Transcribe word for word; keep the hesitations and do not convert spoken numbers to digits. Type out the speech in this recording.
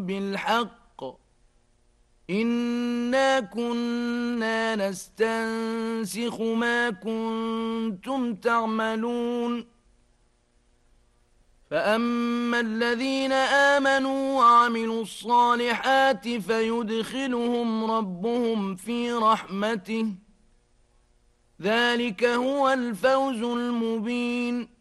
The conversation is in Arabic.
بالحق إنا كنا نستنسخ ما كنتم تعملون فأما الذين آمنوا وعملوا الصالحات فيدخلهم ربهم في رحمته ذلك هو الفوز المبين